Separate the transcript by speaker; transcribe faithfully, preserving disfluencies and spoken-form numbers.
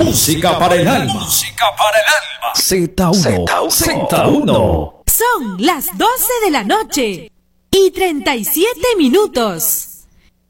Speaker 1: Música para el alma. Música para el alma. Z uno. Z uno.
Speaker 2: Son las doce de la noche y treinta y siete minutos.